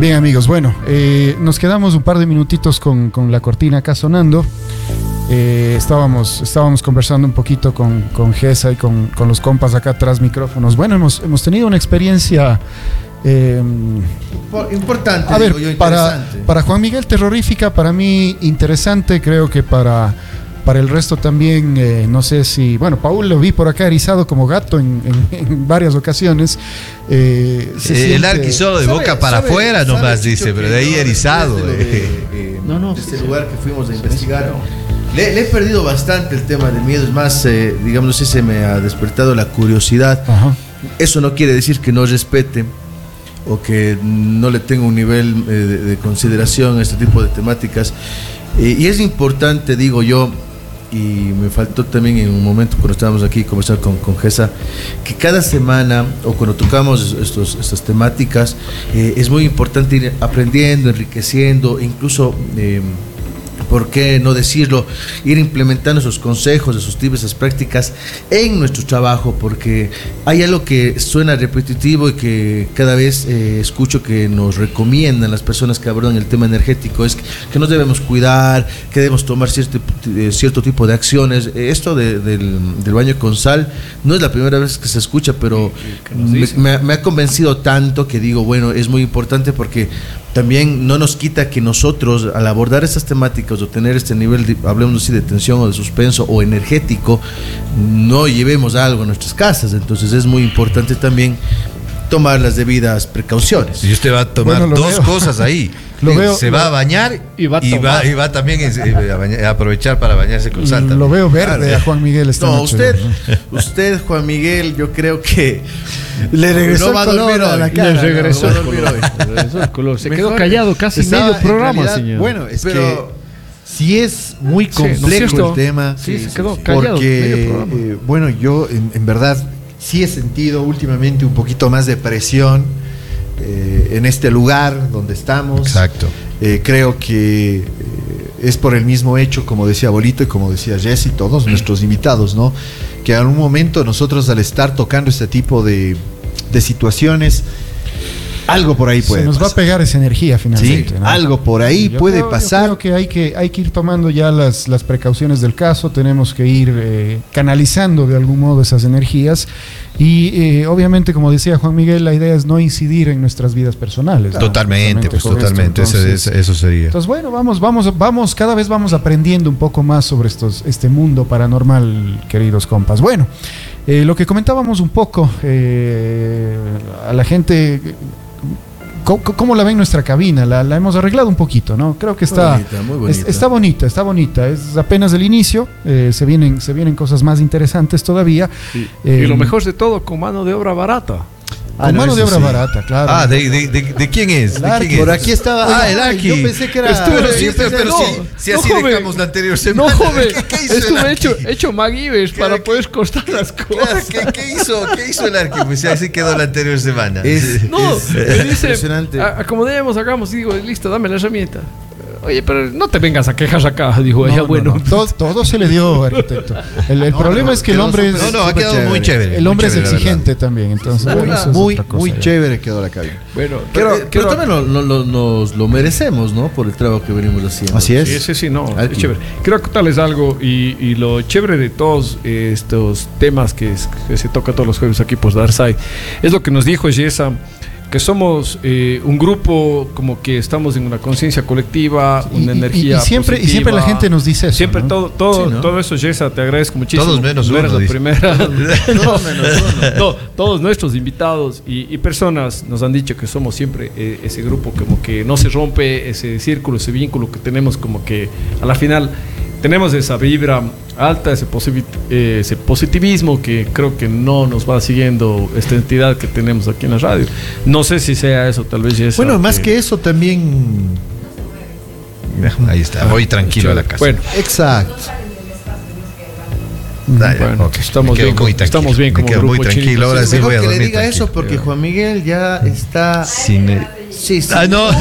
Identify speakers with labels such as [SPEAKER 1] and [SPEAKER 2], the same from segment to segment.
[SPEAKER 1] Bien, amigos, bueno, nos quedamos un par de minutitos con la cortina acá sonando. Estábamos conversando un poquito con Gesa y con los compas acá tras micrófonos. Bueno, hemos tenido una experiencia
[SPEAKER 2] importante,
[SPEAKER 1] a ver,
[SPEAKER 2] digo yo, interesante.
[SPEAKER 1] Para Juan Miguel terrorífica, para mí interesante, creo que para el resto también, no sé si, bueno, Paul lo vi por acá erizado como gato en varias ocasiones.
[SPEAKER 3] El Arqui solo de boca para afuera nomás dice, pero de ahí erizado.
[SPEAKER 2] De este lugar que fuimos a investigar, le he perdido bastante el tema del miedo. Es más, digamos, no sé, se me ha despertado la curiosidad.
[SPEAKER 1] Ajá.
[SPEAKER 2] Eso no quiere decir que no respete o que no le tenga un nivel de consideración a este tipo de temáticas. Y es importante, digo yo, y me faltó también en un momento cuando estábamos aquí conversar con Gesa, que cada semana o cuando tocamos estas temáticas es muy importante ir aprendiendo, enriqueciendo, incluso ¿por qué no decirlo? Ir implementando esos consejos, esos tips, esas prácticas en nuestro trabajo, porque hay algo que suena repetitivo y que cada vez escucho que nos recomiendan las personas que abordan el tema energético, es que nos debemos cuidar, que debemos tomar cierto tipo de acciones. Esto del baño con sal no es la primera vez que se escucha, pero me ha convencido tanto que digo, bueno, es muy importante porque también no nos quita que nosotros al abordar estas temáticas o tener este nivel, hablemos así, de tensión o de suspenso o energético, no llevemos algo a nuestras casas. Entonces es muy importante también tomar las debidas precauciones.
[SPEAKER 3] Y usted va a tomar dos cosas ahí. Se va a bañar y va también a aprovechar para bañarse con sal.
[SPEAKER 1] Lo veo verde a Juan Miguel esta noche.
[SPEAKER 2] Usted, Juan Miguel, yo creo que
[SPEAKER 4] le regresó
[SPEAKER 2] no va a dormir hoy.
[SPEAKER 4] Le regresó el color. Se quedó callado casi medio programa, señor.
[SPEAKER 5] Bueno, es que sí es muy complejo el tema.
[SPEAKER 4] Sí, se quedó callado.
[SPEAKER 5] Porque, bueno, yo en verdad sí he sentido últimamente un poquito más de presión en este lugar donde estamos.
[SPEAKER 3] Exacto.
[SPEAKER 5] Creo que es por el mismo hecho, como decía Bolito y como decía Jesse, todos nuestros invitados, ¿no? Que en un momento nosotros, al estar tocando este tipo de situaciones, algo por ahí puede pasar.
[SPEAKER 1] Se nos va a pegar esa energía finalmente.
[SPEAKER 5] Sí,
[SPEAKER 1] ¿no?
[SPEAKER 5] algo por ahí puede pasar.
[SPEAKER 1] Yo creo que hay que ir tomando ya las precauciones del caso. Tenemos que ir canalizando de algún modo esas energías. Y obviamente, como decía Juan Miguel, la idea es no incidir en nuestras vidas personales.
[SPEAKER 3] Totalmente, pues totalmente. Entonces, eso sería.
[SPEAKER 1] Entonces, bueno, vamos, cada vez vamos aprendiendo un poco más sobre este mundo paranormal, queridos compas. Bueno, lo que comentábamos un poco a la gente. ¿Cómo la ven nuestra cabina? La hemos arreglado un poquito, ¿no? Creo que está
[SPEAKER 2] muy bonita.
[SPEAKER 1] Está bonita. Es apenas el inicio. Se vienen cosas más interesantes todavía.
[SPEAKER 4] Y lo mejor de todo, con mano de obra barata.
[SPEAKER 1] Con mano de obra barata, claro.
[SPEAKER 3] ¿De quién es?
[SPEAKER 5] Por aquí estaba.
[SPEAKER 3] El Arqui.
[SPEAKER 5] Yo pensé que era.
[SPEAKER 3] Si así
[SPEAKER 4] joven,
[SPEAKER 3] dejamos la anterior semana.
[SPEAKER 4] No, joven.
[SPEAKER 3] ¿Qué hizo el
[SPEAKER 4] Estuve
[SPEAKER 3] Arqui?
[SPEAKER 4] hecho MacGyver para poder costar las cosas.
[SPEAKER 3] ¿Qué hizo el Arqui? Pues así quedó la anterior semana.
[SPEAKER 4] Me dice,
[SPEAKER 2] impresionante.
[SPEAKER 4] acomodemos, hagamos. Y digo, listo, dame la herramienta. Oye, pero no te vengas a quejar acá, dijo ella. Bueno,
[SPEAKER 1] todo se le dio, arquitecto. El problema es que el hombre es.
[SPEAKER 3] Ha quedado muy chévere.
[SPEAKER 1] El hombre es exigente también, entonces.
[SPEAKER 5] Muy chévere quedó la cabina.
[SPEAKER 4] bueno,
[SPEAKER 2] Pero también nos lo merecemos, ¿no? Por el trabajo que venimos haciendo.
[SPEAKER 5] Así es.
[SPEAKER 4] Sí, no, es chévere. Quiero contarles algo y lo chévere de todos estos temas que se toca todos los jueves aquí por Darside es lo que nos dijo Jessa, que somos un grupo como que estamos en una conciencia colectiva, una energía
[SPEAKER 1] y siempre la gente nos dice eso.
[SPEAKER 4] Siempre,
[SPEAKER 1] ¿no?
[SPEAKER 4] todo eso, Jessa, te agradezco muchísimo.
[SPEAKER 3] Todos menos
[SPEAKER 4] no
[SPEAKER 3] uno,
[SPEAKER 4] eres la
[SPEAKER 3] dice.
[SPEAKER 4] primera.
[SPEAKER 2] Todos menos uno.
[SPEAKER 4] No, todos nuestros invitados y personas nos han dicho que somos siempre ese grupo, como que no se rompe ese círculo, ese vínculo que tenemos, como que a la final tenemos esa vibra alta, ese positivismo que creo que no nos va siguiendo esta entidad que tenemos aquí en la radio. No sé si sea eso, tal vez es.
[SPEAKER 5] Bueno, más que eso también.
[SPEAKER 3] Ahí está, voy tranquilo a la casa.
[SPEAKER 4] Bueno,
[SPEAKER 5] Exacto.
[SPEAKER 4] bueno,
[SPEAKER 3] Okay.
[SPEAKER 4] estamos bien como grupo
[SPEAKER 3] muy tranquilo. Ahora sí
[SPEAKER 2] Mejor
[SPEAKER 3] voy a
[SPEAKER 2] que le
[SPEAKER 3] dormir
[SPEAKER 2] diga
[SPEAKER 3] tranquilo.
[SPEAKER 2] eso porque Juan Miguel ya está.
[SPEAKER 3] Sí.
[SPEAKER 2] No.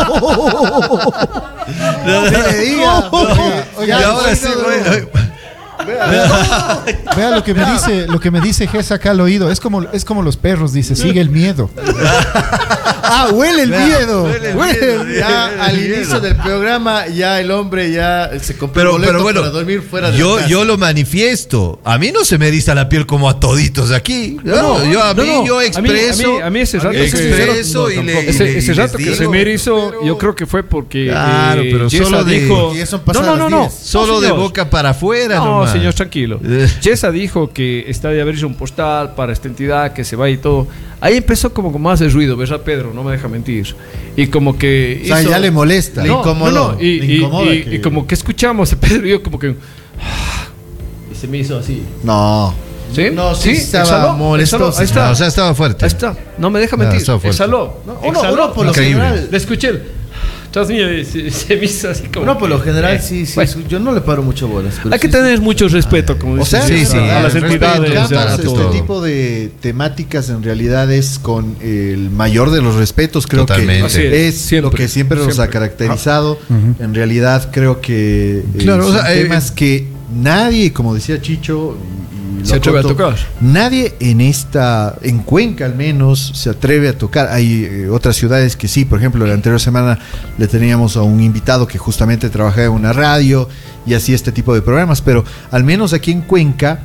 [SPEAKER 5] No le diga.
[SPEAKER 3] Y ahora sí,
[SPEAKER 1] Vea lo que me dice Gesa acá al oído. Es como los perros, dice, sigue el miedo.
[SPEAKER 5] Huele el miedo.
[SPEAKER 2] Huele. Ya al inicio del programa, ya el hombre ya se compró boleto para dormir fuera de la casa.
[SPEAKER 3] Yo lo manifiesto. A mí no se me eriza la piel como a toditos aquí. Yo expreso.
[SPEAKER 4] A mí ese rato ese rato que se me erizó, yo creo que fue porque
[SPEAKER 3] claro, pero solo dijo
[SPEAKER 4] solo
[SPEAKER 3] de boca para afuera.
[SPEAKER 4] No, señor, tranquilo. Jessa dijo que está de abrirse un postal para esta entidad, que se va y todo. Ahí empezó como con más de ruido, ¿verdad, Pedro? No me deja mentir. Y como que...
[SPEAKER 5] O sea, ya le molesta.
[SPEAKER 4] Le incomodó. Y como que escuchamos a Pedro y yo como que... Y se me hizo así.
[SPEAKER 5] No.
[SPEAKER 4] ¿Sí?
[SPEAKER 2] No, sí estaba molesto.
[SPEAKER 3] Ahí está. O sea, estaba fuerte.
[SPEAKER 4] Ahí está. No me deja mentir. Exhaló.
[SPEAKER 2] Uno por lo general.
[SPEAKER 4] Le escuché. Se me hizo así como.
[SPEAKER 2] No, por lo general sí. Bueno. Yo no le paro mucho bolas.
[SPEAKER 4] Hay que tener mucho respeto, como dices.
[SPEAKER 5] A
[SPEAKER 4] las entidades.
[SPEAKER 5] Este tipo de temáticas en realidad es con el mayor de los respetos. Creo
[SPEAKER 3] totalmente.
[SPEAKER 5] Que es lo que siempre nos ha caracterizado. En realidad creo que
[SPEAKER 3] claro,
[SPEAKER 5] son temas que nadie, como decía Chicho,
[SPEAKER 4] se atreve a tocar.
[SPEAKER 5] Nadie en Cuenca al menos se atreve a tocar. Hay otras ciudades que sí. Por ejemplo, la anterior semana le teníamos a un invitado que justamente trabajaba en una radio y hacía este tipo de programas, pero al menos aquí en Cuenca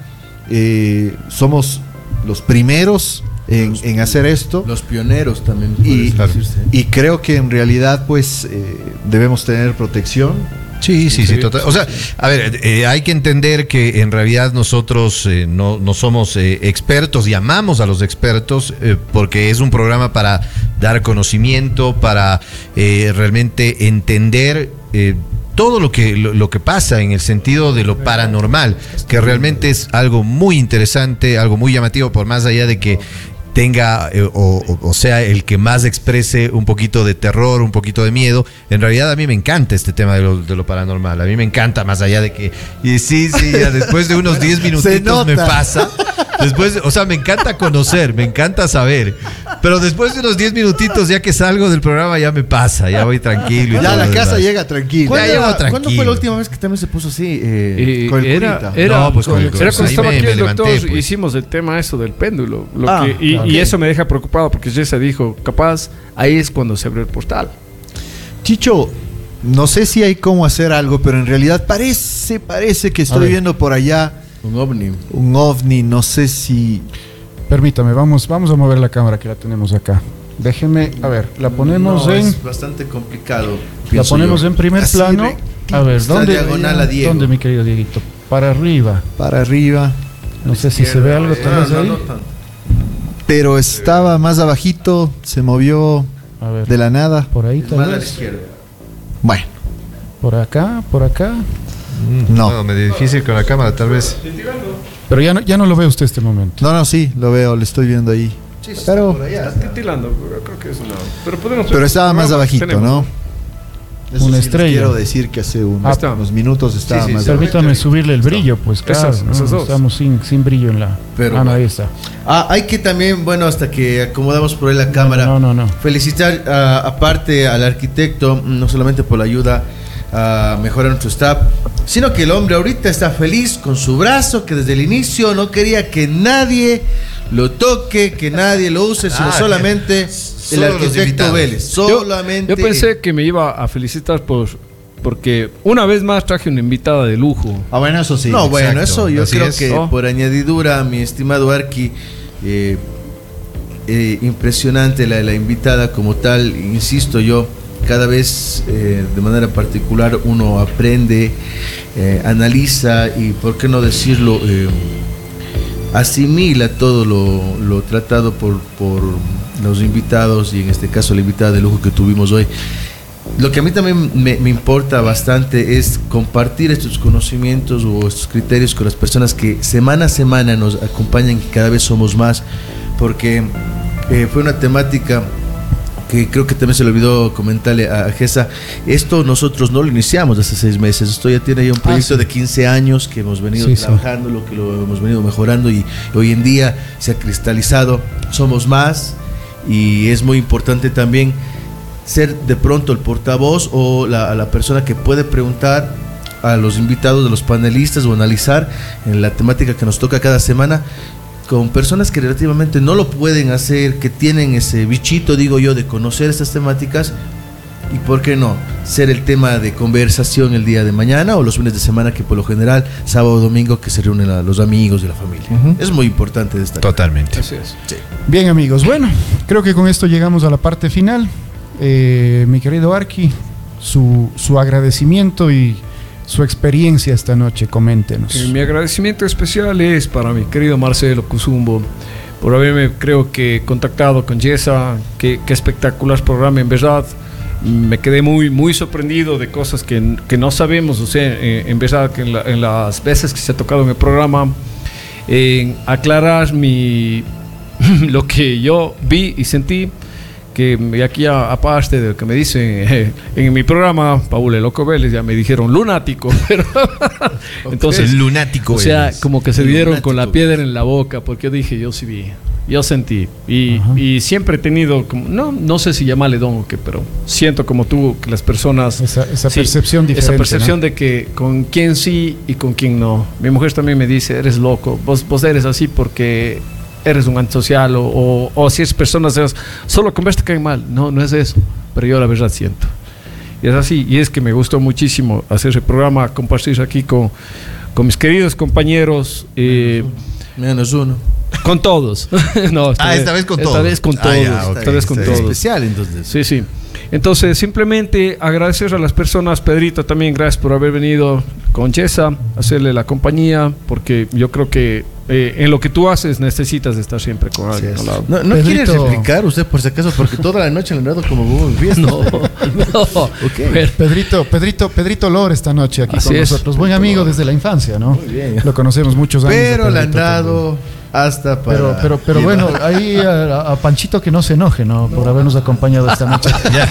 [SPEAKER 5] somos los primeros en hacer esto.
[SPEAKER 2] Los pioneros también.
[SPEAKER 5] Y creo que en realidad pues debemos tener protección.
[SPEAKER 3] Sí, total. O sea, a ver, hay que entender que en realidad nosotros no somos expertos y amamos a los expertos porque es un programa para dar conocimiento, para realmente entender todo lo que pasa en el sentido de lo paranormal, que realmente es algo muy interesante, algo muy llamativo, por más allá de que tenga o sea el que más exprese un poquito de terror, un poquito de miedo. En realidad a mí me encanta este tema de lo paranormal. A mí me encanta, más allá de que ya después de unos 10 minutitos me pasa. Después, o sea, me encanta conocer, me encanta saber. Pero después de unos 10 minutitos, ya que salgo del programa, ya me pasa, ya voy tranquilo.
[SPEAKER 5] Ya a la casa llega tranquilo.
[SPEAKER 2] ¿Cuándo fue la última vez que también se puso así?
[SPEAKER 5] Con el curita.
[SPEAKER 4] Era cuando estaba aquí el doctor, pues. Hicimos el tema eso del péndulo. Y eso me deja preocupado porque Jessa dijo, capaz, ahí es cuando se abrió el portal.
[SPEAKER 5] Chicho, no sé si hay cómo hacer algo, pero en realidad parece que estoy viendo por allá un ovni, no sé si...
[SPEAKER 1] Permítame, vamos a mover la cámara que la tenemos acá. Déjenme, a ver, la ponemos
[SPEAKER 2] es bastante complicado.
[SPEAKER 1] La ponemos en primer plano. A ver, ¿dónde, mi querido Dieguito? Para arriba. No sé si se ve algo tal vez ahí.
[SPEAKER 5] Pero estaba más abajito, se movió de la nada.
[SPEAKER 1] Por ahí tal vez.
[SPEAKER 2] A la izquierda.
[SPEAKER 5] Bueno.
[SPEAKER 1] Por acá.
[SPEAKER 3] No, me es difícil con la cámara, tal vez.
[SPEAKER 1] Pero ya no lo ve usted este momento.
[SPEAKER 5] No, sí, lo veo, le estoy viendo ahí.
[SPEAKER 2] Sí, pero por allá.
[SPEAKER 4] Está titilando, creo que es una...
[SPEAKER 5] Pero estaba más abajito, ¿no? Eso
[SPEAKER 1] una
[SPEAKER 5] sí
[SPEAKER 1] estrella.
[SPEAKER 5] Quiero decir que hace unos minutos estaba más.
[SPEAKER 1] Permítame subirle el brillo, pues claro. Estamos sin brillo en la.
[SPEAKER 2] Pero
[SPEAKER 1] ahí está.
[SPEAKER 2] Hay que también, hasta que acomodamos por ahí la cámara.
[SPEAKER 1] No.
[SPEAKER 2] Felicitar aparte al arquitecto, no solamente por la ayuda a mejorar nuestro staff, sino que el hombre ahorita está feliz con su brazo, que desde el inicio no quería que nadie lo toque, que nadie lo use, sino solamente el arquitecto Vélez. Solamente.
[SPEAKER 4] Yo pensé que me iba a felicitar porque una vez más traje una invitada de lujo.
[SPEAKER 5] Bueno, eso sí.
[SPEAKER 2] No, bueno, eso yo creo que por añadidura, mi estimado Arqui, impresionante la invitada como tal, insisto yo. Cada vez de manera particular uno aprende, analiza y, por qué no decirlo, asimila todo lo tratado por los invitados y en este caso la invitada de lujo que tuvimos hoy. Lo que a mí también me importa bastante es compartir estos conocimientos o estos criterios con las personas que semana a semana nos acompañan, que cada vez somos más, porque fue una temática que creo que también se le olvidó comentarle a Gesa. Esto nosotros no lo iniciamos hace 6 meses. Esto ya tiene un proyecto de 15 años que hemos venido trabajando, lo hemos venido mejorando y hoy en día se ha cristalizado. Somos más y es muy importante también ser de pronto el portavoz o la persona que puede preguntar a los invitados, a los panelistas, o analizar en la temática que nos toca cada semana con personas que relativamente no lo pueden hacer, que tienen ese bichito, digo yo, de conocer estas temáticas. Y por qué no ser el tema de conversación el día de mañana o los fines de semana, que por lo general sábado o domingo que se reúnen a los amigos de la familia. Es muy importante destacar.
[SPEAKER 3] Totalmente.
[SPEAKER 4] Así es.
[SPEAKER 2] Sí.
[SPEAKER 1] Bien, amigos, bueno, creo que con esto llegamos a la parte final. Mi querido Arqui, su agradecimiento y su experiencia esta noche, coméntenos.
[SPEAKER 4] Mi agradecimiento especial es para mi querido Marcelo Cuzumbo por haberme, creo que, contactado con Yesa. Qué espectacular programa, en verdad. Me quedé muy sorprendido de cosas que no sabemos, o sea, en verdad, que en las veces que se ha tocado en el programa, en aclarar lo que yo vi y sentí, que aquí aparte de lo que me dicen en mi programa, Paul el Loco Vélez, ya me dijeron lunático, pero entonces,
[SPEAKER 3] lunático,
[SPEAKER 4] o sea,
[SPEAKER 3] Vélez.
[SPEAKER 4] como que se dieron
[SPEAKER 2] Lunático.
[SPEAKER 4] con la piedra en la boca, porque yo dije, yo sí vi. Yo sentí y siempre he tenido como, no sé si llamarle don o qué, pero siento como tú que las personas
[SPEAKER 1] Esa
[SPEAKER 4] sí,
[SPEAKER 1] percepción diferente.
[SPEAKER 4] esa percepción,
[SPEAKER 1] ¿no?
[SPEAKER 4] de que con quién sí y con quién no. Mi mujer también me dice, eres loco, vos eres así porque eres un antisocial o si es personas solo con verte caen mal. No es eso, pero yo la verdad siento. Y es así, y es que me gustó muchísimo hacer ese programa, compartir aquí con mis queridos compañeros.
[SPEAKER 2] Menos uno.
[SPEAKER 4] Con todos. No,
[SPEAKER 3] Esta vez con todos.
[SPEAKER 4] Esta vez con todos.
[SPEAKER 3] Ya, ok,
[SPEAKER 4] Esta vez con
[SPEAKER 3] está
[SPEAKER 4] todos.
[SPEAKER 2] Especial, entonces.
[SPEAKER 4] Sí. Entonces, simplemente agradecer a las personas. Pedrito, también gracias por haber venido con Yesa, hacerle la compañía, porque yo creo que en lo que tú haces necesitas de estar siempre con alguien al lado.
[SPEAKER 2] No
[SPEAKER 1] Pedrito.
[SPEAKER 2] quiere replicar usted, por si acaso, porque toda la noche le han dado como hubo en fiesta.
[SPEAKER 4] No. Bueno,
[SPEAKER 1] Pedrito Lor esta noche aquí
[SPEAKER 4] Así
[SPEAKER 1] con
[SPEAKER 4] es.
[SPEAKER 1] nosotros. Buen amigo desde la infancia, ¿no?
[SPEAKER 2] Muy bien.
[SPEAKER 1] Lo conocemos muchos años.
[SPEAKER 2] Pero
[SPEAKER 1] a
[SPEAKER 2] le han
[SPEAKER 1] Pedrito
[SPEAKER 2] dado hasta para...
[SPEAKER 1] Pero bueno, ahí a Panchito que no se enoje, ¿no? Por habernos acompañado esta noche.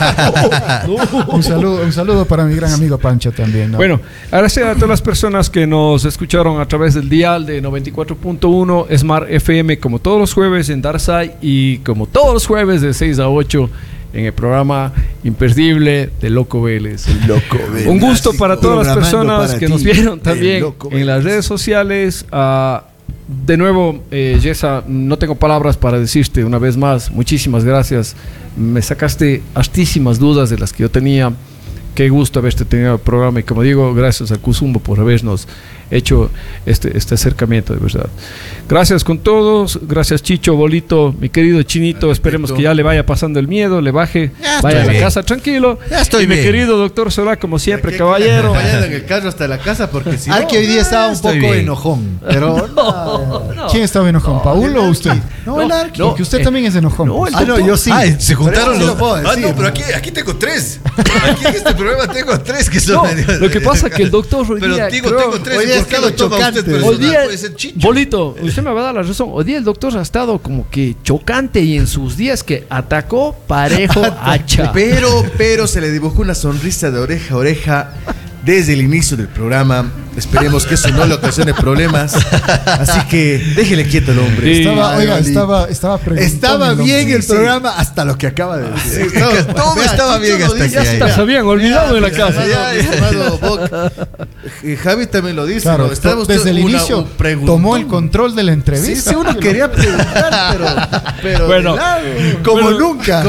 [SPEAKER 1] Un saludo para mi gran amigo Pancho también, ¿no?
[SPEAKER 4] Bueno, agradecer a todas las personas que nos escucharon a través del dial de 94.1 Smart FM, como todos los jueves en Darsay, y como todos los jueves de 6 a 8 en el programa imperdible de Loco Vélez.
[SPEAKER 2] Loco,
[SPEAKER 4] Un gusto para todas las
[SPEAKER 5] Programando
[SPEAKER 4] personas
[SPEAKER 5] para
[SPEAKER 4] que
[SPEAKER 5] ti,
[SPEAKER 4] nos vieron
[SPEAKER 5] el
[SPEAKER 4] también
[SPEAKER 5] Loco
[SPEAKER 4] en las redes sociales. De nuevo, Yesa, no tengo palabras para decirte una vez más, muchísimas gracias. Me sacaste hartísimas dudas de las que yo tenía. Qué gusto haberte tenido en el programa, y como digo, gracias a Cuzumbo por habernos hecho este acercamiento, de verdad. Gracias con todos, gracias Chicho, Bolito, mi querido Chinito, esperemos que ya le vaya pasando el miedo, le baje,
[SPEAKER 3] Ya
[SPEAKER 4] vaya a
[SPEAKER 3] estoy
[SPEAKER 4] la
[SPEAKER 3] bien.
[SPEAKER 4] casa tranquilo.
[SPEAKER 3] Ya estoy
[SPEAKER 4] y mi
[SPEAKER 3] bien.
[SPEAKER 4] querido doctor Solá, como siempre,
[SPEAKER 2] Aquí
[SPEAKER 4] caballero.
[SPEAKER 2] acompañado en el carro hasta la casa, porque si no...
[SPEAKER 5] Al que hoy día estaba un
[SPEAKER 3] estoy
[SPEAKER 5] poco
[SPEAKER 3] bien.
[SPEAKER 5] enojón, pero
[SPEAKER 4] No.
[SPEAKER 1] ¿Quién estaba enojón, Paul o usted?
[SPEAKER 5] no, el Arqui.
[SPEAKER 1] Porque usted también es enojón.
[SPEAKER 4] no,
[SPEAKER 1] pues.
[SPEAKER 4] el
[SPEAKER 5] No, yo sí.
[SPEAKER 3] Se juntaron
[SPEAKER 5] Pero eso sí
[SPEAKER 3] los...
[SPEAKER 5] lo puedo decir,
[SPEAKER 3] no, pero
[SPEAKER 5] ¿no?
[SPEAKER 3] aquí tengo tres. Aquí en este programa tengo tres que son...
[SPEAKER 4] No, lo que pasa es que el doctor hoy
[SPEAKER 3] Pero
[SPEAKER 4] día,
[SPEAKER 3] digo,
[SPEAKER 4] creo-
[SPEAKER 3] tengo tres.
[SPEAKER 5] hoy día
[SPEAKER 3] ¿Por qué
[SPEAKER 5] estaba
[SPEAKER 3] lo toma
[SPEAKER 5] chocante.
[SPEAKER 3] usted personal?
[SPEAKER 4] Hoy día,
[SPEAKER 3] Puede ser Chicho.
[SPEAKER 4] Bolito, usted me va a dar la razón. Hoy día el doctor ha estado como que chocante, y en sus días que atacó parejo hacha.
[SPEAKER 2] Pero se le dibujó una sonrisa de oreja a oreja desde el inicio del programa. Esperemos que eso no le ocasione problemas. Así que déjele quieto al hombre.
[SPEAKER 4] Sí.
[SPEAKER 1] Estaba preguntando.
[SPEAKER 5] Estaba bien el
[SPEAKER 2] sí.
[SPEAKER 5] programa hasta lo que acaba de decir.
[SPEAKER 3] Todo estaba bien hasta
[SPEAKER 4] Ya
[SPEAKER 3] que...
[SPEAKER 4] se habían olvidado de la casa.
[SPEAKER 2] Ya, estimado Boc. Javi también lo dice.
[SPEAKER 1] Claro,
[SPEAKER 2] ¿no? Estaba usted
[SPEAKER 1] desde el
[SPEAKER 2] un
[SPEAKER 1] inicio
[SPEAKER 2] preguntón.
[SPEAKER 1] tomó el control de la
[SPEAKER 2] Sí,
[SPEAKER 1] entrevista.
[SPEAKER 2] sí, uno quería preguntar, pero
[SPEAKER 4] Bueno.
[SPEAKER 2] de lado.
[SPEAKER 5] Como
[SPEAKER 4] Bueno,
[SPEAKER 5] nunca.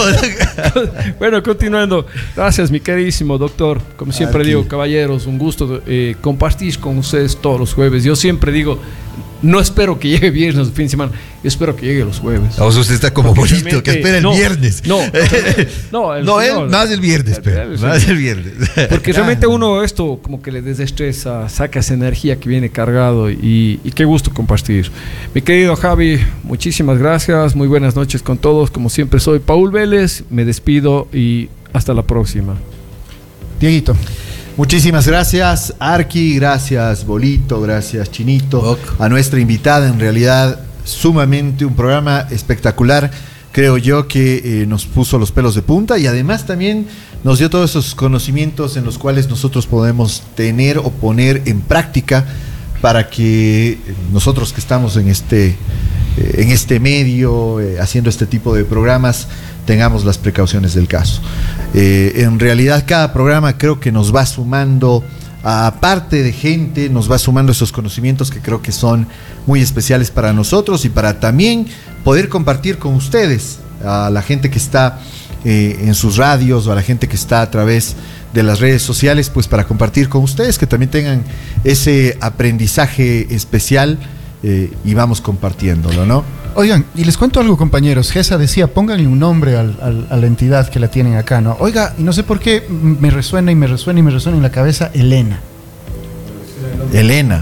[SPEAKER 4] Bueno, continuando. Gracias, mi queridísimo doctor. Como siempre
[SPEAKER 5] Aquí.
[SPEAKER 4] digo, caballeros, un gusto compartir con ustedes todos los jueves. Yo siempre digo, no espero que llegue viernes o fin de semana, yo espero que llegue los jueves.
[SPEAKER 3] O sea, usted está como
[SPEAKER 4] Porque
[SPEAKER 3] bonito, que
[SPEAKER 4] realmente-
[SPEAKER 3] espera el
[SPEAKER 4] no,
[SPEAKER 3] viernes.
[SPEAKER 4] no,
[SPEAKER 3] No, él más el viernes, pero
[SPEAKER 4] Él, sí.
[SPEAKER 3] más el viernes.
[SPEAKER 4] Porque realmente uno esto como que le desestresa, saca esa energía que viene cargado, y qué gusto compartir. Mi querido Javi, muchísimas gracias, muy buenas noches con todos. Como siempre soy Paul Vélez, me despido y hasta la próxima.
[SPEAKER 1] Dieguito.
[SPEAKER 5] Muchísimas gracias, Arqui, gracias, Bolito, gracias, Chinito,
[SPEAKER 2] Boc.
[SPEAKER 5] a nuestra invitada, en realidad, sumamente un programa espectacular, creo yo que nos puso los pelos de punta, y además también nos dio todos esos conocimientos en los cuales nosotros podemos tener o poner en práctica para que nosotros que estamos en este medio, haciendo este tipo de programas, tengamos las precauciones del caso. En realidad cada programa creo que nos va sumando aparte de gente, nos va sumando esos conocimientos que creo que son muy especiales para nosotros y para también poder compartir con ustedes, a la gente que está en sus radios o a la gente que está a través de las redes sociales, pues para compartir con ustedes, que también tengan ese aprendizaje especial y vamos compartiéndolo, ¿no?
[SPEAKER 1] Oigan, y les cuento algo, compañeros. Gesa decía, pónganle un nombre a la entidad que la tienen acá, ¿no? Oiga, y no sé por qué me resuena en la cabeza Elena.
[SPEAKER 5] Elena.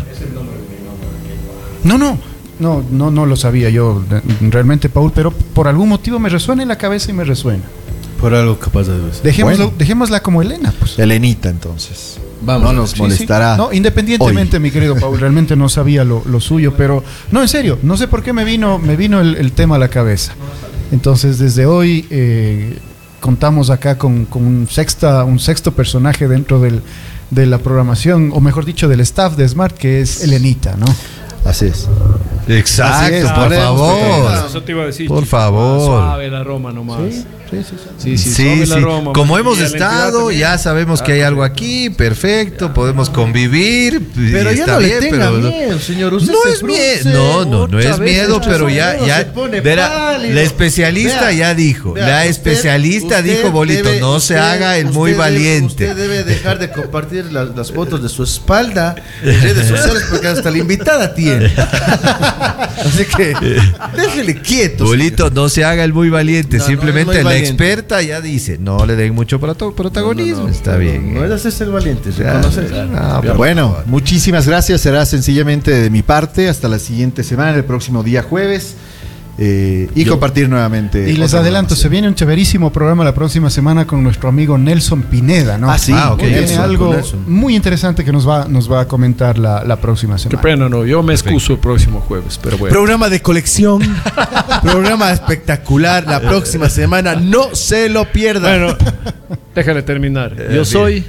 [SPEAKER 1] No lo sabía yo realmente, Paul, pero por algún motivo me resuena en la cabeza y me resuena.
[SPEAKER 2] Por algo capaz de ver.
[SPEAKER 1] Dejémosla como Elena, pues.
[SPEAKER 5] Elenita, entonces.
[SPEAKER 2] Vamos,
[SPEAKER 5] no nos molestará.
[SPEAKER 1] No, independientemente,
[SPEAKER 5] hoy.
[SPEAKER 1] Mi querido Paul, realmente no sabía lo suyo, pero no, en serio, no sé por qué me vino el tema a la cabeza. Entonces, desde hoy contamos acá con un sexto personaje dentro de la programación, o mejor dicho, del staff de Smart, que es Elenita, ¿no?
[SPEAKER 5] Así es.
[SPEAKER 3] Exacto,
[SPEAKER 5] Así es,
[SPEAKER 3] por favor.
[SPEAKER 4] Eso te iba a decir.
[SPEAKER 3] Por
[SPEAKER 4] chico.
[SPEAKER 3] favor.
[SPEAKER 4] Suave la Roma nomás. Sí, suave la Roma.
[SPEAKER 3] Como hemos
[SPEAKER 4] Y a la entidad
[SPEAKER 3] estado,
[SPEAKER 4] también.
[SPEAKER 3] ya sabemos que hay algo aquí, perfecto, podemos convivir.
[SPEAKER 2] Pero
[SPEAKER 3] y
[SPEAKER 2] ya
[SPEAKER 3] está
[SPEAKER 2] no le
[SPEAKER 3] bien,
[SPEAKER 2] tenga
[SPEAKER 3] pero
[SPEAKER 2] miedo, señor. Usted
[SPEAKER 3] no
[SPEAKER 2] se
[SPEAKER 3] es
[SPEAKER 2] frunce
[SPEAKER 3] miedo, no
[SPEAKER 2] otra
[SPEAKER 3] es
[SPEAKER 2] vez,
[SPEAKER 3] miedo,
[SPEAKER 2] echa
[SPEAKER 3] pero
[SPEAKER 2] su
[SPEAKER 3] ya,
[SPEAKER 2] dedo, se pone
[SPEAKER 3] verá,
[SPEAKER 2] pálido.
[SPEAKER 3] la especialista
[SPEAKER 2] Vea,
[SPEAKER 3] ya dijo,
[SPEAKER 2] vea,
[SPEAKER 3] la
[SPEAKER 2] usted-
[SPEAKER 3] especialista
[SPEAKER 2] usted
[SPEAKER 3] dijo, Bolito,
[SPEAKER 2] debe-
[SPEAKER 3] no se
[SPEAKER 2] usted-
[SPEAKER 3] haga el
[SPEAKER 2] usted
[SPEAKER 3] muy
[SPEAKER 2] debe-
[SPEAKER 3] valiente.
[SPEAKER 2] Usted debe dejar de compartir las fotos de su espalda en redes sociales porque hasta la invitada tiene. Así que déjele quieto.
[SPEAKER 3] Bolito, no se haga el muy valiente,
[SPEAKER 2] No,
[SPEAKER 3] simplemente
[SPEAKER 2] no es muy
[SPEAKER 3] la
[SPEAKER 2] valiente.
[SPEAKER 3] experta ya dice, no le den mucho protagonismo, está
[SPEAKER 2] no,
[SPEAKER 3] bien.
[SPEAKER 2] No es hacerse el valiente,
[SPEAKER 3] Ya,
[SPEAKER 2] reconocer.
[SPEAKER 3] ah,
[SPEAKER 5] Pero bueno, muchísimas gracias. Será sencillamente de mi parte hasta la siguiente semana, el próximo día jueves. Y compartir nuevamente.
[SPEAKER 1] Y les
[SPEAKER 5] otra
[SPEAKER 1] adelanto, se
[SPEAKER 5] programación.
[SPEAKER 1] viene un chéverísimo programa la próxima semana con nuestro amigo Nelson Pineda, ¿no?
[SPEAKER 5] Ah, sí.
[SPEAKER 3] Ah, ok.
[SPEAKER 1] Viene
[SPEAKER 2] Nelson,
[SPEAKER 1] algo
[SPEAKER 2] con Nelson.
[SPEAKER 1] muy interesante que nos va a comentar la próxima
[SPEAKER 4] Qué
[SPEAKER 1] semana.
[SPEAKER 4] pena, no. Yo me excuso el próximo jueves, pero bueno.
[SPEAKER 2] Programa de colección, programa espectacular. La próxima semana no se lo pierda.
[SPEAKER 4] Bueno, déjale terminar. Yo soy.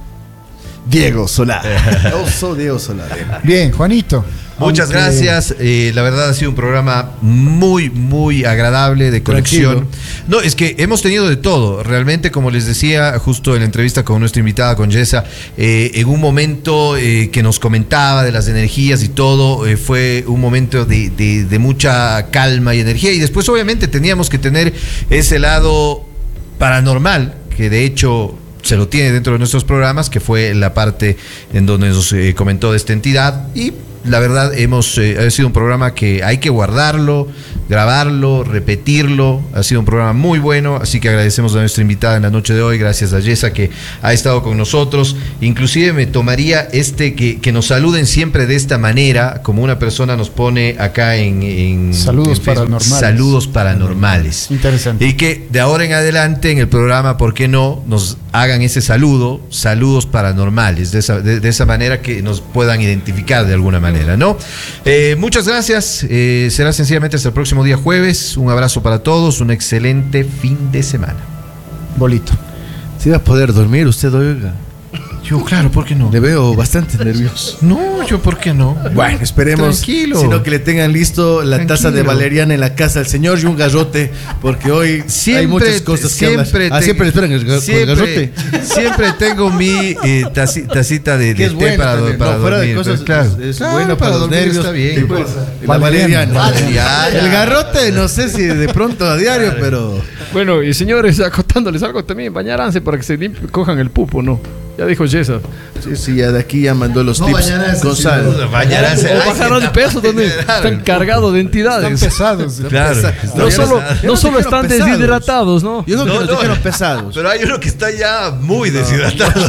[SPEAKER 5] Diego Solar.
[SPEAKER 2] Yo soy Diego Solar.
[SPEAKER 1] Bien, Juanito.
[SPEAKER 3] Muchas
[SPEAKER 1] aunque-
[SPEAKER 3] gracias. La verdad ha sido un programa muy, muy agradable de conexión. No, es que hemos tenido de todo. Realmente, como les decía, justo en la entrevista con nuestra invitada, con Yesa, en un momento que nos comentaba de las energías y todo, fue un momento de mucha calma y energía. Y después, obviamente, teníamos que tener ese lado paranormal, que de hecho se lo tiene dentro de nuestros programas, que fue la parte en donde nos comentó de esta entidad. Y la verdad ha sido un programa que hay que guardarlo, grabarlo, repetirlo. Ha sido un programa muy bueno, así que agradecemos a nuestra invitada en la noche de hoy. Gracias a Yesa, que ha estado con nosotros. Inclusive me tomaría que nos saluden siempre de esta manera, como una persona nos pone acá en
[SPEAKER 1] Saludos
[SPEAKER 3] en Facebook.
[SPEAKER 1] paranormales.
[SPEAKER 3] Saludos paranormales.
[SPEAKER 1] Interesante.
[SPEAKER 3] Y que de ahora en adelante en el programa, ¿por qué no?, nos hagan ese saludos paranormales, de esa manera que nos puedan identificar de alguna manera, ¿no? Muchas gracias. Será sencillamente hasta el próximo día jueves. Un abrazo para todos, un excelente fin de semana.
[SPEAKER 1] Bolito.
[SPEAKER 2] ¿Sí va a poder dormir usted, oiga?
[SPEAKER 3] Yo, claro, ¿por qué no?
[SPEAKER 2] Le veo bastante nervioso.
[SPEAKER 3] No, yo, ¿por qué no?
[SPEAKER 2] Bueno, esperemos.
[SPEAKER 3] Tranquilo.
[SPEAKER 2] Sino que le tengan listo la taza de valeriana en la casa del señor y un garrote, porque hoy hay muchas cosas que hablar. Siempre esperan el garrote.
[SPEAKER 3] Siempre tengo mi tacita de
[SPEAKER 2] Que es
[SPEAKER 3] té
[SPEAKER 2] bueno
[SPEAKER 3] para
[SPEAKER 2] también,
[SPEAKER 3] para
[SPEAKER 2] no, fuera de
[SPEAKER 3] dormir.
[SPEAKER 2] cosas,
[SPEAKER 3] claro.
[SPEAKER 2] es
[SPEAKER 3] Claro,
[SPEAKER 2] bueno para los
[SPEAKER 3] dormir
[SPEAKER 2] nervios.
[SPEAKER 3] está bien.
[SPEAKER 2] Y pues, la valeriana.
[SPEAKER 3] Valeriana.
[SPEAKER 2] El garrote, no sé si de pronto a diario, pero.
[SPEAKER 4] Bueno, y señores, acotándoles algo también, bañaranse para que se cojan el pupo, ¿no? Ya dijo Yesa.
[SPEAKER 2] Sí, ya de aquí ya mandó los tips con sal.
[SPEAKER 3] Bañarse.
[SPEAKER 4] O bajaron de peso, donde están cargados de entidades.
[SPEAKER 1] Están pesados.
[SPEAKER 3] Claro.
[SPEAKER 4] No solo
[SPEAKER 2] dijeron
[SPEAKER 4] están
[SPEAKER 2] pesados.
[SPEAKER 4] deshidratados, ¿no?
[SPEAKER 2] Yo creo que
[SPEAKER 3] No,
[SPEAKER 2] nos
[SPEAKER 3] no.
[SPEAKER 2] dijeron pesados.
[SPEAKER 3] Pero hay uno que está ya muy deshidratado.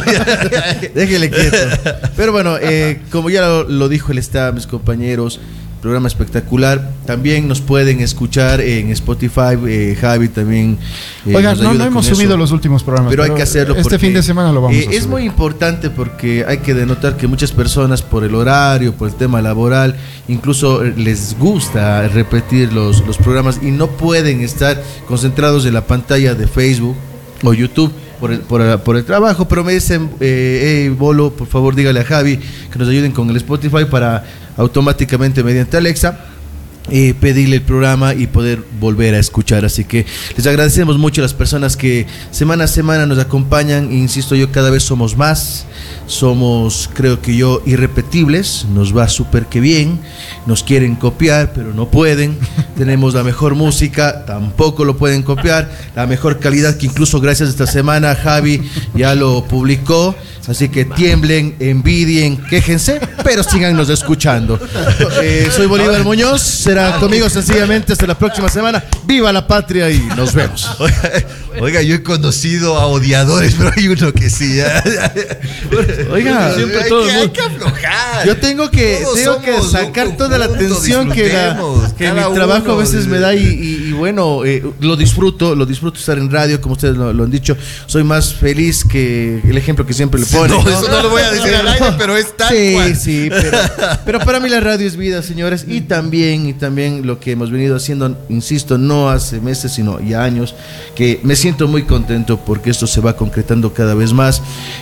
[SPEAKER 2] Déjele quieto. Pero bueno, como ya lo dijo el staff, mis compañeros, programa espectacular. También nos pueden escuchar en Spotify. Javi también.
[SPEAKER 1] Oigan,
[SPEAKER 2] nos
[SPEAKER 1] no
[SPEAKER 2] ayuda
[SPEAKER 1] hemos
[SPEAKER 2] con
[SPEAKER 1] subido
[SPEAKER 2] eso.
[SPEAKER 1] los últimos programas.
[SPEAKER 2] Pero hay que hacerlo.
[SPEAKER 1] Este
[SPEAKER 2] porque,
[SPEAKER 1] fin de semana lo vamos a subir.
[SPEAKER 2] Es muy importante porque hay que denotar que muchas personas, por el horario, por el tema laboral, incluso les gusta repetir los programas y no pueden estar concentrados en la pantalla de Facebook o YouTube por el trabajo. Pero me dicen, Bolo, por favor dígale a Javi que nos ayuden con el Spotify para automáticamente mediante Alexa pedirle el programa y poder volver a escuchar. Así que les agradecemos mucho a las personas que semana a semana nos acompañan. Insisto yo, cada vez somos más, somos, creo que yo, irrepetibles. Nos va súper que bien. Nos quieren copiar, pero no pueden. Tenemos la mejor música, tampoco lo pueden copiar. La mejor calidad, que incluso gracias a esta semana Javi ya lo publicó. Así que tiemblen, envidien, quéjense, pero síganos escuchando. Soy Bolívar Muñoz, será conmigo sencillamente hasta la próxima semana. ¡Viva la patria! Y nos vemos.
[SPEAKER 3] Oiga, yo he conocido a odiadores, pero hay uno que sí.
[SPEAKER 2] Oiga,
[SPEAKER 4] siempre
[SPEAKER 3] hay,
[SPEAKER 4] todo
[SPEAKER 3] que,
[SPEAKER 4] el
[SPEAKER 3] hay
[SPEAKER 4] mundo.
[SPEAKER 3] que aflojar.
[SPEAKER 2] yo tengo que sacar toda la atención que mi trabajo a veces me da y bueno, lo disfruto estar en radio, como ustedes lo han dicho. Soy más feliz que el ejemplo que siempre le ponen.
[SPEAKER 3] No, eso no lo voy a decir al aire, pero es tal cual.
[SPEAKER 2] Sí, pero para mí la radio es vida, señores, y también lo que hemos venido haciendo, insisto, no hace meses, sino ya años, que me siento muy contento porque esto se va concretando cada vez más.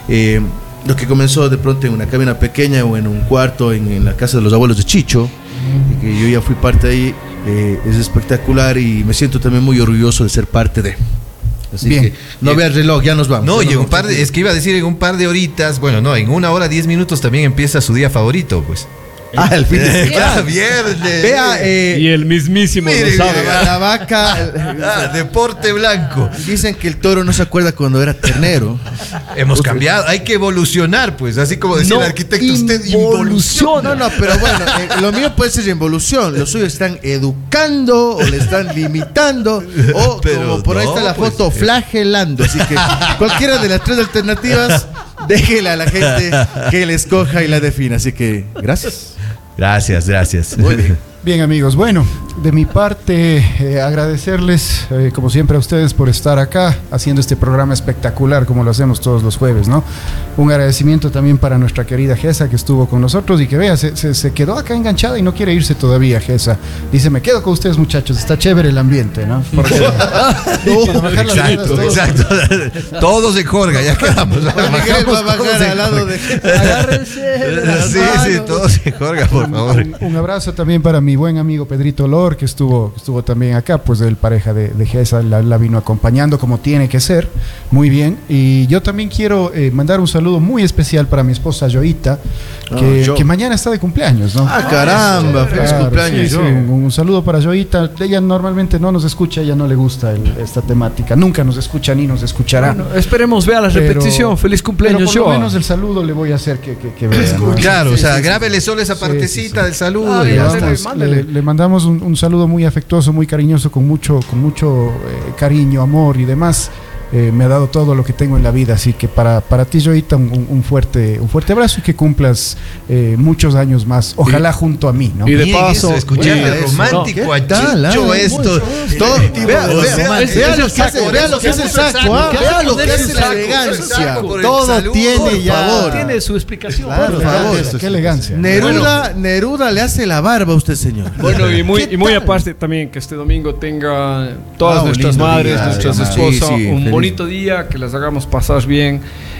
[SPEAKER 2] Lo que comenzó de pronto en una cabina pequeña o en un cuarto en la casa de los abuelos de Chicho, y que yo ya fui parte de ahí, es espectacular y me siento también muy orgulloso de ser parte de. Así
[SPEAKER 1] Bien.
[SPEAKER 2] que no vea el reloj, ya nos vamos.
[SPEAKER 3] No,
[SPEAKER 2] Ya
[SPEAKER 3] y
[SPEAKER 2] nos vamos.
[SPEAKER 3] es que iba a decir en un par de horitas, bueno, no, en 1 hora 10 minutos también empieza su día favorito, pues.
[SPEAKER 2] El fin de semana.
[SPEAKER 3] Viernes.
[SPEAKER 2] Vea,
[SPEAKER 4] Y el mismísimo
[SPEAKER 3] Mire,
[SPEAKER 4] lo sabe.
[SPEAKER 2] la vaca.
[SPEAKER 3] Deporte blanco.
[SPEAKER 2] Dicen que el toro no se acuerda cuando era ternero.
[SPEAKER 3] Hemos cambiado, hay que evolucionar, pues, así como decía el arquitecto, usted
[SPEAKER 2] No,
[SPEAKER 3] involuciona.
[SPEAKER 2] no, pero bueno, lo mío puede ser involución. Los suyos están educando o le están limitando o
[SPEAKER 3] Pero
[SPEAKER 2] como por ahí está
[SPEAKER 3] no,
[SPEAKER 2] la
[SPEAKER 3] pues,
[SPEAKER 2] foto, flagelando. Así que cualquiera de las 3 alternativas, déjela a la gente que la escoja y la defina. Así que gracias.
[SPEAKER 3] Gracias.
[SPEAKER 2] Muy bien.
[SPEAKER 1] Bien, amigos, bueno, de mi parte agradecerles como siempre a ustedes por estar acá haciendo este programa espectacular como lo hacemos todos los jueves, ¿no? Un agradecimiento también para nuestra querida Gesa que estuvo con nosotros y que vea, se quedó acá enganchada y no quiere irse todavía, Gesa. Dice, me quedo con ustedes, muchachos, está chévere el ambiente, ¿no? Porque, para bajar las ganas, todos-
[SPEAKER 3] Exacto. Todos en Jorga, ya quedamos.
[SPEAKER 2] Miguel va a bajar
[SPEAKER 3] todos en
[SPEAKER 2] al lado
[SPEAKER 3] Jorga.
[SPEAKER 2] de.
[SPEAKER 1] Agárrense de las
[SPEAKER 3] Sí,
[SPEAKER 1] manos.
[SPEAKER 3] todos en Jorga, por favor.
[SPEAKER 1] Un abrazo también para mi buen amigo Pedrito Lor, que estuvo también acá, pues el pareja de Gesa, la vino acompañando como tiene que ser, muy bien. Y yo también quiero mandar un saludo muy especial para mi esposa Joita, que mañana está de cumpleaños, ¿no?
[SPEAKER 2] Ah, caramba, feliz
[SPEAKER 1] Claro,
[SPEAKER 2] cumpleaños.
[SPEAKER 1] sí,
[SPEAKER 2] yo.
[SPEAKER 1] sí, un saludo para Joita. Ella normalmente no nos escucha, ella no le gusta esta temática, nunca nos escucha ni nos escuchará.
[SPEAKER 4] Bueno, esperemos vea la
[SPEAKER 1] Pero-
[SPEAKER 4] repetición. Feliz
[SPEAKER 1] Pero
[SPEAKER 4] cumpleaños,
[SPEAKER 1] por lo
[SPEAKER 4] Joa.
[SPEAKER 1] menos el saludo le voy a hacer que vea, ¿no?
[SPEAKER 3] Claro,
[SPEAKER 1] Sí,
[SPEAKER 3] o sea,
[SPEAKER 1] sí, sí.
[SPEAKER 3] grábele solo esa partecita
[SPEAKER 1] sí.
[SPEAKER 3] del saludo.
[SPEAKER 4] Ah,
[SPEAKER 3] y
[SPEAKER 1] Le,
[SPEAKER 3] ya
[SPEAKER 4] mándele,
[SPEAKER 3] está.
[SPEAKER 4] mándele.
[SPEAKER 1] le mandamos un saludo muy afectuoso, muy cariñoso, con mucho cariño, amor y demás. Me ha dado todo lo que tengo en la vida, así que para ti, Joita, un fuerte abrazo y que cumplas muchos años más, ojalá junto a mí, ¿no?
[SPEAKER 4] Y de
[SPEAKER 3] Bien,
[SPEAKER 4] paso,
[SPEAKER 3] eso, escucharle
[SPEAKER 2] oye,
[SPEAKER 3] romántico
[SPEAKER 2] ¿qué
[SPEAKER 3] a
[SPEAKER 2] tal,
[SPEAKER 3] Chicho
[SPEAKER 2] ah?
[SPEAKER 3] esto.
[SPEAKER 2] Todo, vea
[SPEAKER 3] O sea,
[SPEAKER 2] vea lo que hace, vea lo que hace el saco, ¿ah? Vea lo que hace la elegancia.
[SPEAKER 3] por el
[SPEAKER 2] Todo
[SPEAKER 3] saludo,
[SPEAKER 2] tiene
[SPEAKER 3] por
[SPEAKER 2] ya.
[SPEAKER 3] favor.
[SPEAKER 4] tiene su explicación.
[SPEAKER 2] Claro,
[SPEAKER 4] por
[SPEAKER 2] por
[SPEAKER 4] favor.
[SPEAKER 2] favor.
[SPEAKER 1] Qué elegancia.
[SPEAKER 2] Neruda le hace la barba a usted, señor.
[SPEAKER 4] Bueno, y muy
[SPEAKER 2] ¿Qué tal?
[SPEAKER 4] aparte también que este domingo tenga todas
[SPEAKER 2] un
[SPEAKER 4] nuestras
[SPEAKER 2] lindo
[SPEAKER 4] madres,
[SPEAKER 2] día,
[SPEAKER 4] nuestras
[SPEAKER 2] además.
[SPEAKER 4] esposas,
[SPEAKER 2] Sí, sí,
[SPEAKER 4] un
[SPEAKER 2] feliz.
[SPEAKER 4] bonito día, que las hagamos pasar bien.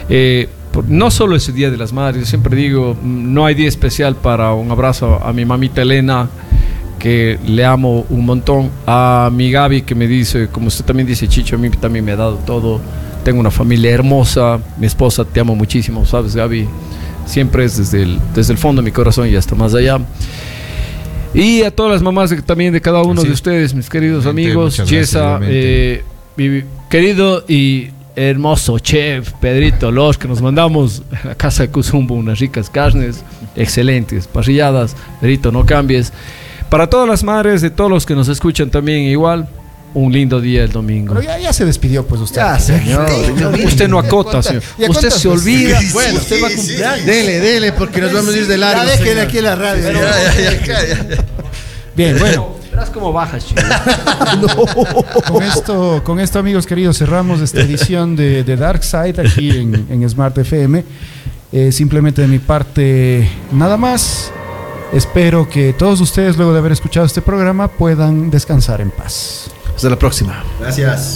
[SPEAKER 4] No solo ese Día de las Madres, yo siempre digo, no hay día especial para un abrazo a mi mamita Elena, que le amo un montón, a mi Gaby, que me dice, como usted también dice, Chicho, a mí también me ha dado todo. Tengo una familia hermosa, mi esposa, te amo muchísimo, ¿sabes, Gaby? Siempre es desde el fondo de mi corazón y hasta más allá. Y a todas las mamás también de cada uno
[SPEAKER 3] Sí.
[SPEAKER 4] de ustedes, mis queridos
[SPEAKER 3] Igualmente,
[SPEAKER 4] amigos,
[SPEAKER 3] muchas gracias,
[SPEAKER 4] Chiesa,
[SPEAKER 3] igualmente.
[SPEAKER 4] mi querido y hermoso chef Pedrito Los, que nos mandamos a la casa de Cuzumbo unas ricas carnes, excelentes, parrilladas. Pedrito, no cambies. Para todas las madres de todos los que nos escuchan también igual, un lindo día el domingo.
[SPEAKER 1] Pero ya se despidió, pues usted.
[SPEAKER 2] Ya, señor.
[SPEAKER 4] Usted no acota, señor.
[SPEAKER 1] ¿Y a
[SPEAKER 4] Usted
[SPEAKER 1] cuántas
[SPEAKER 4] se
[SPEAKER 1] veces?
[SPEAKER 4] olvida.
[SPEAKER 3] Sí,
[SPEAKER 4] Bueno,
[SPEAKER 3] sí,
[SPEAKER 4] usted va a
[SPEAKER 3] sí,
[SPEAKER 4] cumpleaños.
[SPEAKER 2] Dele, porque nos vamos a ir de largo.
[SPEAKER 5] Ya deje de
[SPEAKER 2] señor.
[SPEAKER 5] aquí la radio.
[SPEAKER 1] Bien, bueno.
[SPEAKER 4] Verás cómo bajas, chico.
[SPEAKER 1] Con esto, amigos queridos, cerramos esta edición de Dark Side aquí en Smart FM. Simplemente de mi parte, nada más. Espero que todos ustedes, luego de haber escuchado este programa, puedan descansar en paz.
[SPEAKER 2] Hasta la próxima.
[SPEAKER 5] Gracias.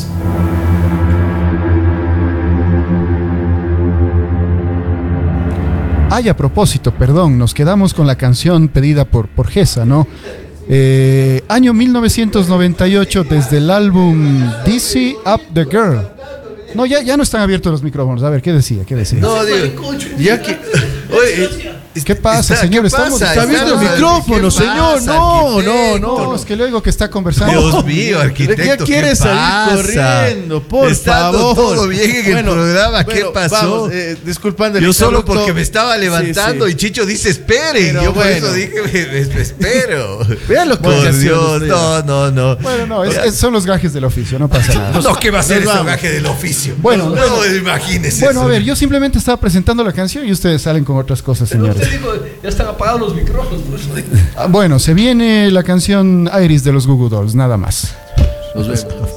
[SPEAKER 1] Ay, a propósito, perdón, nos quedamos con la canción pedida por Gesa, ¿no? Año 1998, desde el álbum DC Up the Girl. No, ya no están abiertos los micrófonos. A ver, ¿qué decía?
[SPEAKER 2] No, digo, ya que. Oye,
[SPEAKER 1] ¿Qué pasa, señor?
[SPEAKER 5] Está viendo el micrófono, señor. No,
[SPEAKER 1] es que luego que está conversando.
[SPEAKER 3] Dios mío, arquitecto.
[SPEAKER 5] Ya quiere salir corriendo, por
[SPEAKER 3] Estando
[SPEAKER 5] favor.
[SPEAKER 3] todo bien en el programa, ¿qué pasó?
[SPEAKER 5] Vamos, disculpando el
[SPEAKER 3] Yo solo
[SPEAKER 5] interrupto.
[SPEAKER 3] porque me estaba levantando
[SPEAKER 5] Sí.
[SPEAKER 3] y Chicho dice espere.
[SPEAKER 5] Pero
[SPEAKER 3] Y yo por
[SPEAKER 5] bueno.
[SPEAKER 3] eso dije, me espero.
[SPEAKER 5] Vean lo que
[SPEAKER 3] Por
[SPEAKER 5] hacen
[SPEAKER 3] Dios,
[SPEAKER 5] ustedes.
[SPEAKER 3] no.
[SPEAKER 1] Bueno, no, son los gajes del oficio, no pasa nada.
[SPEAKER 3] No, ¿qué va a ser
[SPEAKER 5] Nos
[SPEAKER 3] ese
[SPEAKER 5] vamos.
[SPEAKER 3] gaje del oficio?
[SPEAKER 1] Bueno,
[SPEAKER 3] no, imagínese.
[SPEAKER 1] Bueno, a
[SPEAKER 3] eso.
[SPEAKER 1] ver, yo simplemente estaba presentando la canción y ustedes salen con otras cosas,
[SPEAKER 4] Pero
[SPEAKER 1] señores.
[SPEAKER 4] usted dijo, ya están apagados los micrófonos. Por eso digo.
[SPEAKER 1] Bueno, se viene la canción Iris de los Goo Goo Dolls, nada más.
[SPEAKER 2] nos vemos.